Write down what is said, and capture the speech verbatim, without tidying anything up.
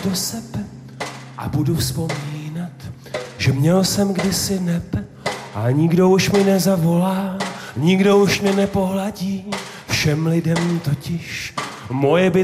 do sebe a budu vzpomínat, že měl jsem kdysi nebe a nikdo už mi nezavolá, nikdo už mě nepohladí. Všem lidem totiž moje byt